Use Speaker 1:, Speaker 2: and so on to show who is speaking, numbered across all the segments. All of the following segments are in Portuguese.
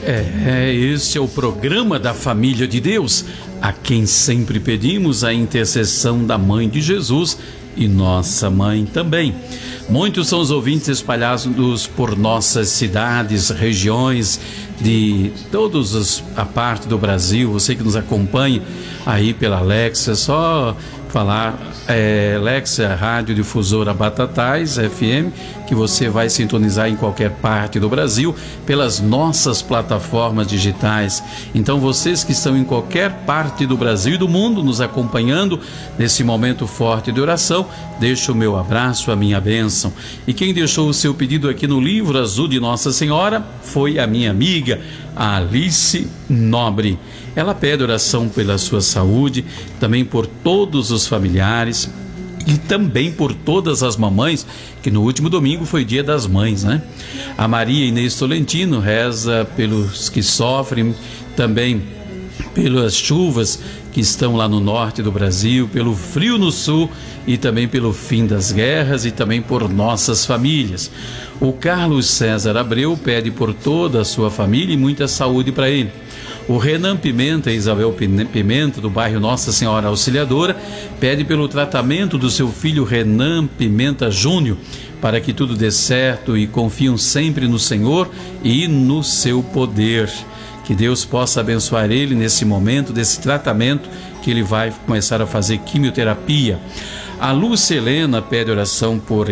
Speaker 1: Este é o programa da Família de Deus, a quem sempre pedimos a intercessão da Mãe de Jesus e nossa mãe também. Muitos são os ouvintes espalhados por nossas cidades, regiões, de todos a parte do Brasil. Você que nos acompanha aí pela Alexa, só falar Alexa, Rádio Difusora Batatais FM, que você vai sintonizar em qualquer parte do Brasil pelas nossas plataformas digitais. Então vocês que estão em qualquer parte do Brasil e do mundo nos acompanhando nesse momento forte de oração, deixo o meu abraço, a minha bênção. E quem deixou o seu pedido aqui no livro azul de Nossa Senhora foi a minha amiga Alice Nobre. Ela pede oração pela sua saúde, também por todos os familiares e também por todas as mamães, que no último domingo foi dia das mães, né? A Maria Inês Tolentino reza pelos que sofrem, também pelas chuvas que estão lá no norte do Brasil, pelo frio no sul e também pelo fim das guerras e também por nossas famílias. O Carlos César Abreu pede por toda a sua família e muita saúde para ele. O Renan Pimenta e Isabel Pimenta, do bairro Nossa Senhora Auxiliadora, pede pelo tratamento do seu filho Renan Pimenta Júnior, para que tudo dê certo e confiam sempre no Senhor e no seu poder. Que Deus possa abençoar ele nesse momento desse tratamento que ele vai começar a fazer quimioterapia. A Lúcia Helena pede oração por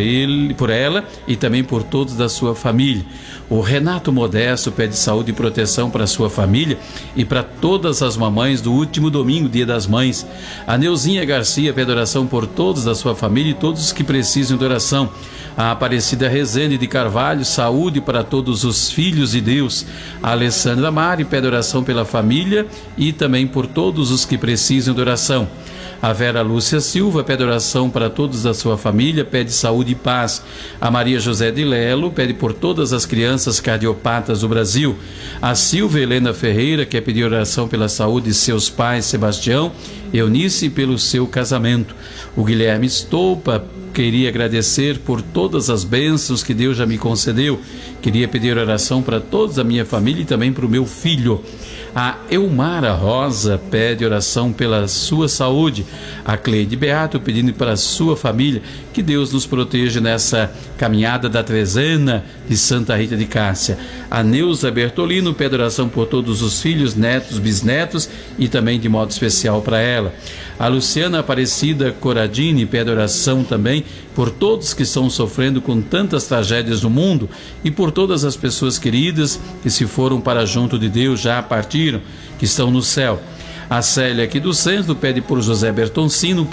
Speaker 1: ela e também por todos da sua família. O Renato Modesto pede saúde e proteção para a sua família e para todas as mamães do último domingo, Dia das Mães. A Neuzinha Garcia pede oração por todos da sua família e todos os que precisam de oração. A Aparecida Rezende de Carvalho, saúde para todos os filhos de Deus. A Alessandra Mari pede oração pela família e também por todos os que precisam de oração. A Vera Lúcia Silva pede oração para todos da sua família, pede saúde e paz. A Maria José de Lelo pede por todas as crianças cardiopatas do Brasil. A Silvia Helena Ferreira quer pedir oração pela saúde de seus pais, Sebastião e Eunice, pelo seu casamento. O Guilherme Stolpa queria agradecer por todas as bênçãos que Deus já me concedeu. Queria pedir oração para todos da minha família e também para o meu filho. A Eumara Rosa pede oração pela sua saúde. A Cleide Beato pedindo para a sua família. Que Deus nos proteja nessa caminhada da trezena de Santa Rita de Cássia. A Neuza Bertolino pede oração por todos os filhos, netos, bisnetos e também de modo especial para ela. A Luciana Aparecida Coradini pede oração também por todos que estão sofrendo com tantas tragédias no mundo e por todas as pessoas queridas que se foram para junto de Deus, já partiram, que estão no céu. A Célia aqui do centro pede por José Bertoncini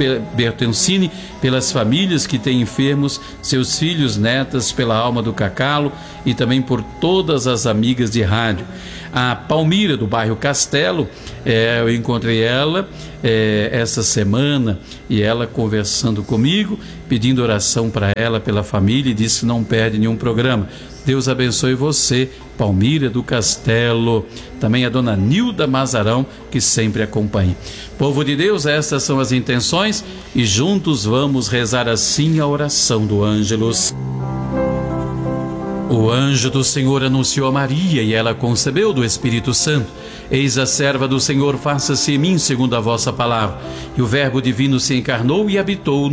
Speaker 1: pelas famílias que têm enfermos, seus filhos, netas, pela alma do Cacalo e também por todas as amigas de rádio. A Palmira, do bairro Castelo, eu encontrei ela essa semana e ela conversando comigo, pedindo oração para ela, pela família, e disse que não perde nenhum programa. Deus abençoe você, Palmira do Castelo. Também a dona Nilda Mazarão, que sempre acompanha. Povo de Deus, estas são as intenções e juntos vamos rezar assim a oração do Ângelus. O anjo do Senhor anunciou a Maria e ela concebeu do Espírito Santo. Eis a serva do Senhor, faça-se em mim segundo a vossa palavra. E o Verbo divino se encarnou e habitou